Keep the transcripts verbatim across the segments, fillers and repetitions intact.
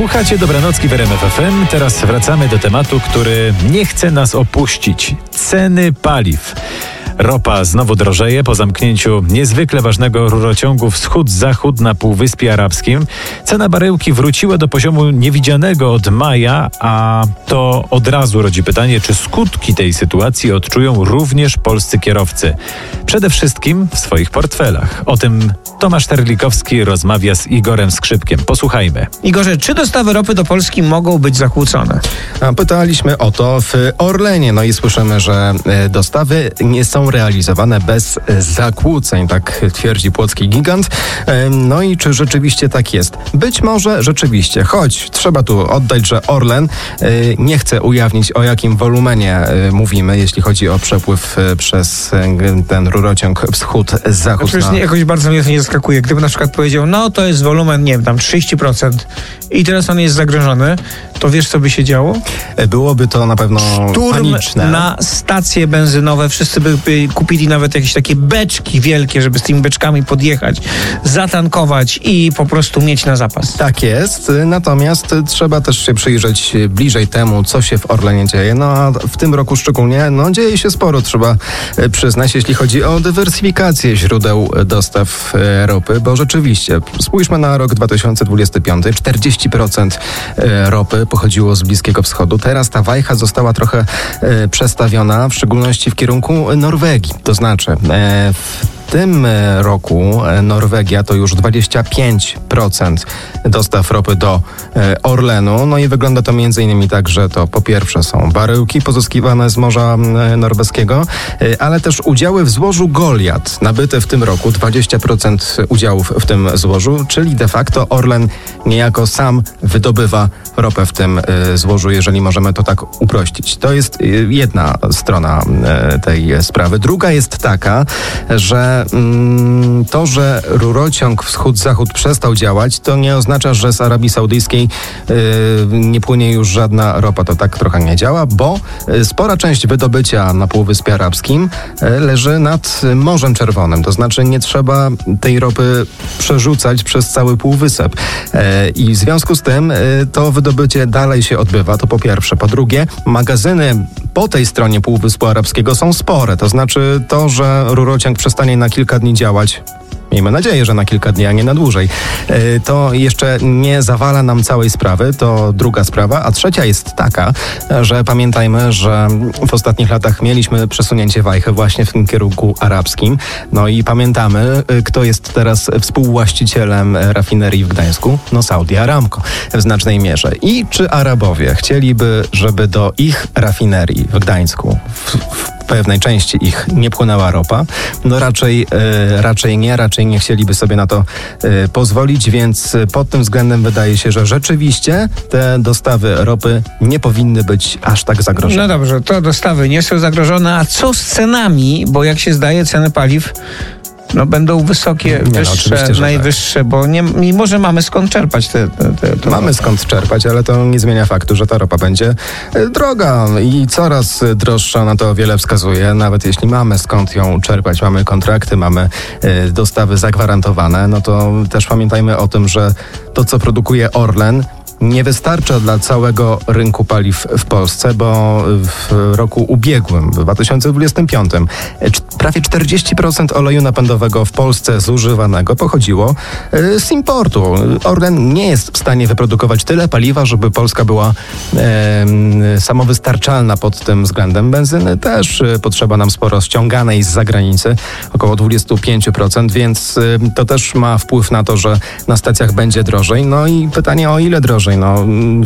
Słuchacie Dobranocki w R M F F M. Teraz wracamy do tematu, który nie chce nas opuścić. Ceny paliw. Ropa znowu drożeje po zamknięciu niezwykle ważnego rurociągu wschód-zachód na Półwyspie Arabskim. Cena baryłki wróciła do poziomu niewidzianego od maja, a to od razu rodzi pytanie, czy skutki tej sytuacji odczują również polscy kierowcy. Przede wszystkim w swoich portfelach. O tym Tomasz Terlikowski rozmawia z Igorem Skrzypkiem. Posłuchajmy. Igorze, czy dostawy ropy do Polski mogą być zakłócone? Pytaliśmy o to w Orlenie, no i słyszymy, że dostawy nie są realizowane bez zakłóceń, tak twierdzi płocki gigant. No i czy rzeczywiście tak jest? Być może rzeczywiście, choć trzeba tu oddać, że Orlen nie chce ujawnić, o jakim wolumenie mówimy, jeśli chodzi o przepływ przez ten rurociąg wschód-zachód. Przecież nie, jakoś bardzo mnie to nie zaskakuje. Gdyby na przykład powiedział, no to jest wolumen, nie wiem, tam trzydzieści procent i teraz on jest zagrożony, to wiesz, co by się działo? Byłoby to na pewno Szturm paniczne. Na stacje benzynowe, wszyscy by, by kupili nawet jakieś takie beczki wielkie, żeby z tymi beczkami podjechać, zatankować i po prostu mieć na zapas. Tak jest, natomiast trzeba też się przyjrzeć bliżej temu, co się w Orlenie dzieje. No a w tym roku szczególnie, no dzieje się sporo, trzeba przyznać, jeśli chodzi o dywersyfikację źródeł dostaw ropy, bo rzeczywiście, spójrzmy na rok dwa tysiące dwudziesty piąty, czterdzieści procent ropy pochodziło z Bliskiego Wschodu. Teraz ta wajcha została trochę przestawiona, w szczególności w kierunku Norwegii. To znaczy, w tym roku Norwegia to już dwadzieścia pięć procent dostaw ropy do Orlenu. No i wygląda to między innymi tak, że to po pierwsze są baryłki pozyskiwane z Morza Norweskiego, ale też udziały w złożu Goliat nabyte w tym roku, dwadzieścia procent udziałów w tym złożu, czyli de facto Orlen niejako sam wydobywa ropę w tym złożu, jeżeli możemy to tak uprościć. To jest jedna strona tej sprawy. Druga jest taka, że to, że rurociąg wschód-zachód przestał działać, to nie oznacza, że z Arabii Saudyjskiej yy, nie płynie już żadna ropa. To tak trochę nie działa, bo spora część wydobycia na Półwyspie Arabskim leży nad Morzem Czerwonym. To znaczy nie trzeba tej ropy przerzucać przez cały Półwysep. Yy, I w związku z tym yy, to wydobycie dalej się odbywa, to po pierwsze. Po drugie, magazyny po tej stronie Półwyspu Arabskiego są spore. To znaczy to, że rurociąg przestanie na kilka dni działać, miejmy nadzieję, że na kilka dni, a nie na dłużej, to jeszcze nie zawala nam całej sprawy, to druga sprawa, a trzecia jest taka, że pamiętajmy, że w ostatnich latach mieliśmy przesunięcie wajchy właśnie w tym kierunku arabskim, no i pamiętamy, kto jest teraz współwłaścicielem rafinerii w Gdańsku, no Saudi Aramco w znacznej mierze. I czy Arabowie chcieliby, żeby do ich rafinerii w Gdańsku w, w pewnej części ich nie płynęła ropa? No raczej, e, raczej nie, raczej nie chcieliby sobie na to e, pozwolić, więc pod tym względem wydaje się, że rzeczywiście te dostawy ropy nie powinny być aż tak zagrożone. No dobrze, to dostawy nie są zagrożone, a co z cenami? Bo jak się zdaje, ceny paliw no będą wysokie, nie, wyższe, no, najwyższe, tak. bo nie, mimo że mamy skąd czerpać te, te, te, te Mamy skąd czerpać, ale to nie zmienia faktu, że ta ropa będzie droga i coraz droższa, na to wiele wskazuje. Nawet jeśli mamy skąd ją czerpać, mamy kontrakty, mamy dostawy zagwarantowane, no to też pamiętajmy o tym, że to, co produkuje Orlen, nie wystarcza dla całego rynku paliw w Polsce, bo w roku ubiegłym, w dwa tysiące dwudziestym piątym, prawie czterdzieści procent oleju napędowego w Polsce zużywanego pochodziło z importu. Orlen nie jest w stanie wyprodukować tyle paliwa, żeby Polska była e, samowystarczalna pod tym względem. Benzyny też potrzeba nam sporo ściąganej z zagranicy, około dwadzieścia pięć procent, więc to też ma wpływ na to, że na stacjach będzie drożej. No i pytanie, o ile drożej? No,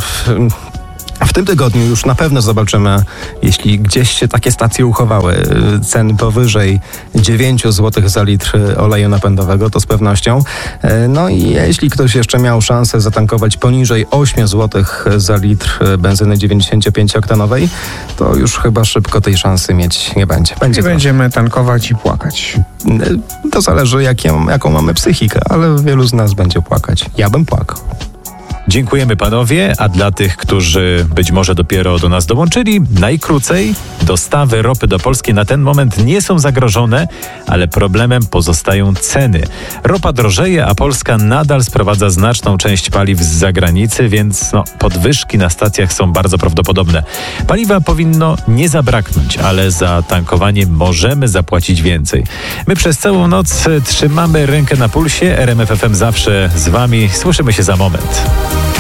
w tym tygodniu już na pewno zobaczymy, jeśli gdzieś się takie stacje uchowały, ceny powyżej dziewięć złotych za litr oleju napędowego, to z pewnością. No i jeśli ktoś jeszcze miał szansę zatankować poniżej osiem złotych za litr benzyny dziewięćdziesięciopięcioktanowej, to już chyba szybko tej szansy mieć nie będzie. będzie I będziemy tankować i płakać. To zależy, jaką, jaką mamy psychikę, ale wielu z nas będzie płakać. Ja bym płakał. Dziękujemy panowie, a dla tych, którzy być może dopiero do nas dołączyli, najkrócej, dostawy ropy do Polski na ten moment nie są zagrożone, ale problemem pozostają ceny. Ropa drożeje, a Polska nadal sprowadza znaczną część paliw z zagranicy, więc no, podwyżki na stacjach są bardzo prawdopodobne. Paliwa powinno nie zabraknąć, ale za tankowanie możemy zapłacić więcej. My przez całą noc trzymamy rękę na pulsie. R M F F M zawsze z wami. Słyszymy się za moment.